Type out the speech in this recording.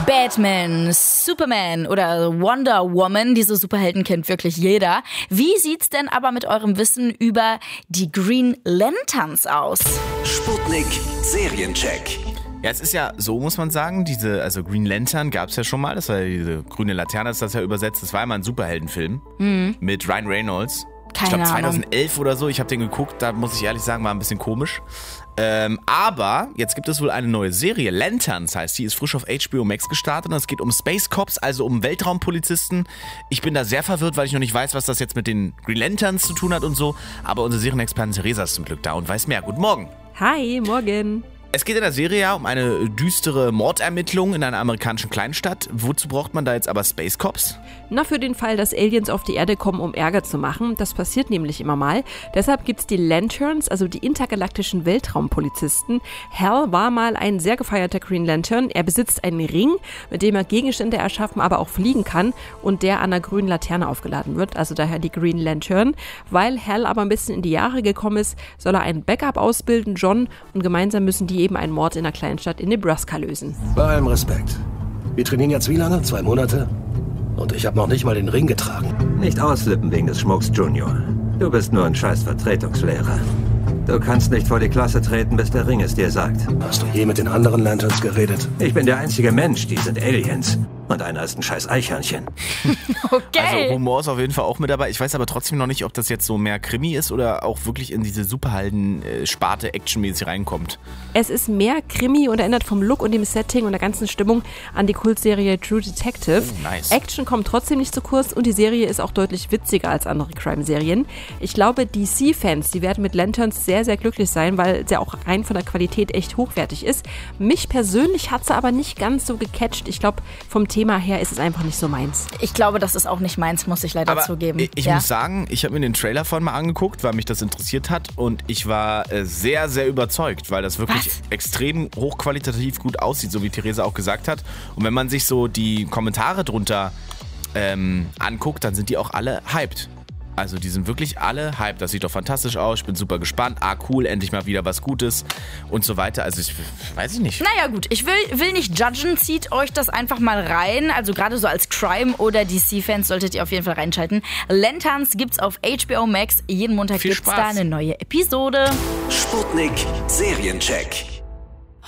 Batman, Superman oder Wonder Woman, diese Superhelden kennt wirklich jeder. Wie sieht's denn aber mit eurem Wissen über die Green Lanterns aus? Sputnik Seriencheck. Ja, es ist ja so, muss man sagen, also Green Lantern gab es ja schon mal, das war ja diese grüne Laterne, ist das ja übersetzt, das war ja mal ein Superheldenfilm mit Ryan Reynolds. Ich glaube 2011 oder so, ich habe den geguckt, da muss ich ehrlich sagen, war ein bisschen komisch. Aber jetzt gibt es wohl eine neue Serie, Lanterns heißt die, ist frisch auf HBO Max gestartet und es geht um Space Cops, also um Weltraumpolizisten. Ich bin da sehr verwirrt, weil ich noch nicht weiß, was das jetzt mit den Green Lanterns zu tun hat und so, aber unsere Serienexpertin Theresa ist zum Glück da und weiß mehr. Guten Morgen. Hi, morgen. Es geht in der Serie ja um eine düstere Mordermittlung in einer amerikanischen Kleinstadt. Wozu braucht man da jetzt aber Space Cops? Na, für den Fall, dass Aliens auf die Erde kommen, um Ärger zu machen. Das passiert nämlich immer mal. Deshalb gibt's die Lanterns, also die intergalaktischen Weltraumpolizisten. Hal war mal ein sehr gefeierter Green Lantern. Er besitzt einen Ring, mit dem er Gegenstände erschaffen, aber auch fliegen kann und der an einer grünen Laterne aufgeladen wird. Also daher die Green Lantern. Weil Hal aber ein bisschen in die Jahre gekommen ist, soll er einen Backup ausbilden, John, und gemeinsam müssen die eben einen Mord in einer Kleinstadt in Nebraska lösen. Bei allem Respekt. Wir trainieren jetzt wie lange? 2 Monate? Und ich habe noch nicht mal den Ring getragen. Nicht ausflippen wegen des Schmucks, Junior. Du bist nur ein scheiß Vertretungslehrer. Du kannst nicht vor die Klasse treten, bis der Ring es dir sagt. Hast du je mit den anderen Lanterns geredet? Ich bin der einzige Mensch, die sind Aliens. Und einer ist ein scheiß Eichhörnchen. Okay. Also Humor ist auf jeden Fall auch mit dabei. Ich weiß aber trotzdem noch nicht, ob das jetzt so mehr Krimi ist oder auch wirklich in diese Superhelden-Sparte actionmäßig reinkommt. Es ist mehr Krimi und erinnert vom Look und dem Setting und der ganzen Stimmung an die Kultserie True Detective. Oh, nice. Action kommt trotzdem nicht zu kurz und die Serie ist auch deutlich witziger als andere Crime-Serien. Ich glaube, DC-Fans, die werden mit Lanterns sehr, sehr glücklich sein, weil sie auch rein von der Qualität echt hochwertig ist. Mich persönlich hat sie aber nicht ganz so gecatcht. Ich glaube, vom Thema her ist es einfach nicht so meins. Ich glaube, das ist auch nicht meins, muss ich leider zugeben. Ich muss sagen, ich habe mir den Trailer von mal angeguckt, weil mich das interessiert hat und ich war sehr, sehr überzeugt, weil das wirklich extrem hochqualitativ gut aussieht, so wie Theresa auch gesagt hat. Und wenn man sich so die Kommentare drunter anguckt, dann sind die auch alle hyped. Also die sind wirklich alle hyped. Das sieht doch fantastisch aus. Ich bin super gespannt. Cool, endlich mal wieder was Gutes und so weiter. Also ich weiß nicht. Naja gut, ich will nicht judgen. Zieht euch das einfach mal rein. Also gerade so als Crime- oder DC-Fans solltet ihr auf jeden Fall reinschalten. Lanterns gibt's auf HBO Max. Jeden Montag gibt's da eine neue Episode. Sputnik Seriencheck.